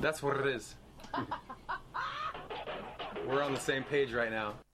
That's what it is. We're on the same page right now.